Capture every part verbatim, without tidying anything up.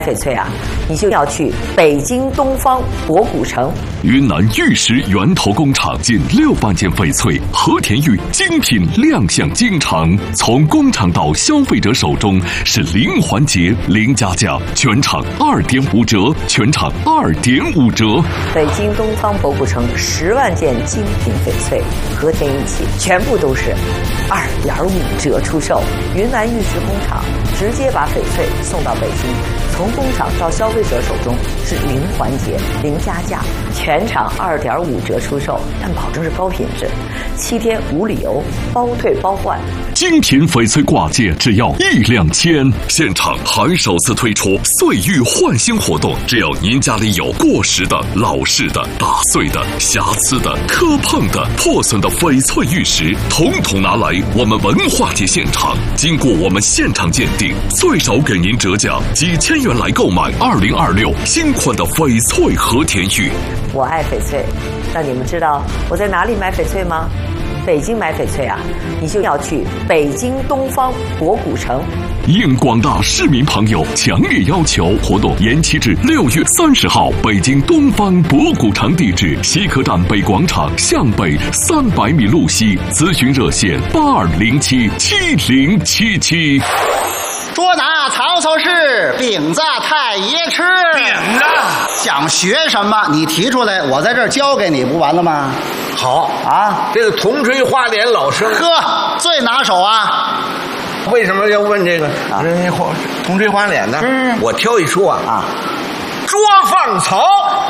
翡翠啊，你就要去北京东方博古城。 云南玉石源头工厂近六万件翡翠和田玉精品亮相京城，从工厂到消费者手中是零环节、零加价，全场二点五折，全场二点五折。 北京东方博古城十万件精品翡翠和田玉器，全部都是二点五折出售。云南玉石工厂直接把翡翠送到北京。从工厂到消费者手中是零环节、零加价，全场二点五折出售，但保证是高品质，七天无理由，包退包换。 精品翡翠挂件只要一两千，现场还首次推出岁玉换新活动，只要您家里有过时的、老式的、打碎的、瑕疵的、磕碰的、破损的翡翠玉石，统统拿来我们文化节现场，经过我们现场鉴定，最少给您折价几千元来购买二零二六新款的翡翠和田玉。 我爱翡翠，那你们知道我在哪里买翡翠吗？北京买翡翠啊，你就要去北京东方博古城。 应广大市民朋友强烈要求，活动延期至六月三十号。北京东方博古城地址：西客站北广场向北三百米路西。咨询热线：八二零七七零七七。 捉拿曹操是，饼子太爷吃。 饼子想学什么你提出来，我在这儿教给你不完了吗？ 好啊， 这个铜锤花脸老生， 呵，最拿手啊！ 为什么要问这个？啊，铜锤花脸呢？ 嗯， 我挑一说啊， 啊， 捉放曹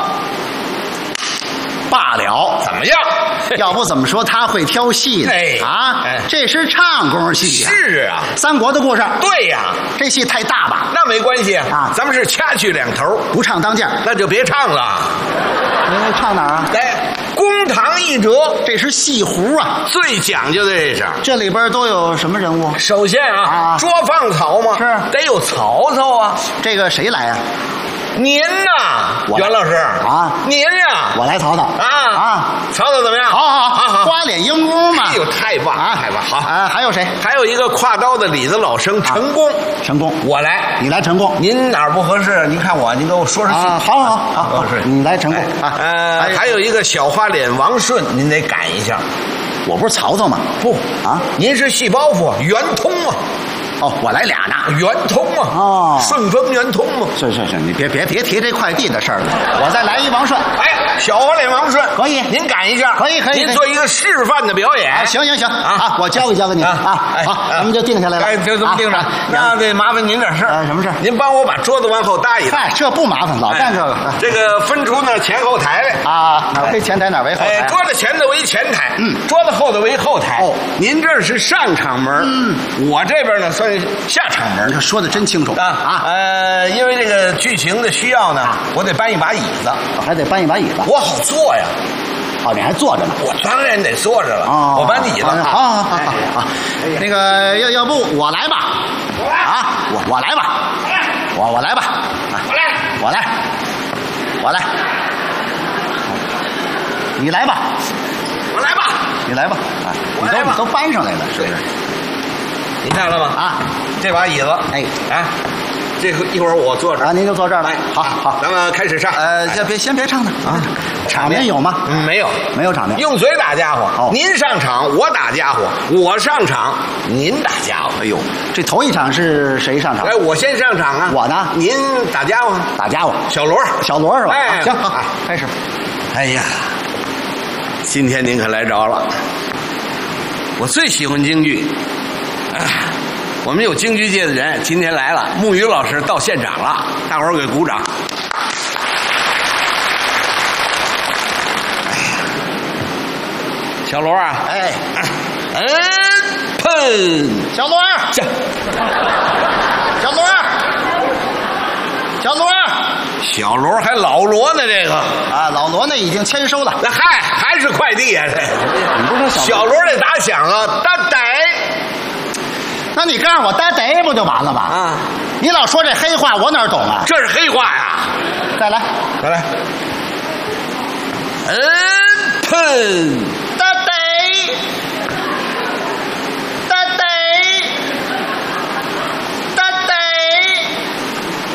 罢了， 怎么样？ 要不怎么说他会挑戏呢？ 哎啊， 哎这是唱功戏呀。 是啊， 三国的故事。 对呀， 这戏太大吧？ 那没关系啊咱们是掐去两头， 不唱当间， 那就别唱了。 您唱哪儿啊？ 来，公堂一折， 这是戏胡啊。 最讲究的这是。 这里边都有什么人物？ 首先啊， 啊捉放曹嘛， 是得有曹操啊。 这个谁来啊？ 您呐， 我袁老师啊您呀， 我来曹操啊啊！ 曹操怎么样？ 好好好好， 花脸鹦鹉嘛。 哎呦，太棒了，太棒！好啊，还有谁？ 还有一个挎刀的李子老生陈宫， 陈宫， 我来， 你来陈宫。 您哪儿不合适？您看我，您给我说说戏。 啊，好好好好， 是你来陈宫啊。 呃，还有一个小花脸王顺，您得赶一下。 我不是曹操吗？ 不啊， 您是戏包袱圆通啊。 哦，我来俩呢。 圆通啊！ 哦， 顺风圆通嘛。 是是是，你别别别提这快递的事儿了。我再来一王顺。 哎，小花脸王顺可以， 您赶一下。 可以可以， 您做一个示范的表演。 啊，行行行啊，我教给教给你啊。好，咱们就定下来了。 哎，就这么定着。那得麻烦您点事儿。 什么事儿？ 您帮我把桌子往后搭一搭。 嗨，这不麻烦，老干这个。 这个分出呢前后台来啊，哪为前台，哪为后台？ 哎，桌子前头为前台， 嗯， 桌子后头为后台。 哦， 您这是上场门， 嗯， 我这边呢算下场门。 你说的真清楚啊啊！呃，因为这个剧情的需要呢，我得搬一把椅子， 我还得搬一把椅子， 我好坐呀。 哦，你还坐着呢？ 我当然得坐着了。 哦， 我搬椅子。 好好好好好。那个要要不我来吧？ 我来啊！我我来吧。我我来吧。 我来。 我来。我来。你来吧。 我来吧。 你来吧。啊，你都都搬上来了，是不是？ 您看了吗？ 啊， 这把椅子， 哎啊，这一会儿我坐这儿啊，您就坐这儿来。好好， 咱们开始上。 呃，先别先别唱了啊，场面有吗？ 嗯，没有， 没有场面。 用嘴打家伙。 哦， 您上场，我打家伙；我上场，您打家伙。 哎呦，这头一场是谁上场？ 来，我先上场啊。 我呢？ 您打家伙。 打家伙。 小罗， 小罗是吧？ 哎， 行，好，开始。 哎呀，今天您可来着了。我最喜欢京剧。我们有京剧界的人今天来了，木鱼老师到现场了，大伙儿给鼓掌。哎呀，小罗啊， 哎， 嗯，喷， 小罗， 这， 小罗，小罗， 小罗还老罗呢，这个啊，老罗那已经签收了。 那嗨，还是快递啊，这你不说小小罗这打响啊，哒呆。 那你告诉我呆呆不就完了吗？ 啊！ 你老说这黑话，我哪懂啊？ 这是黑话呀！ 再来， 再来。嗯，喷。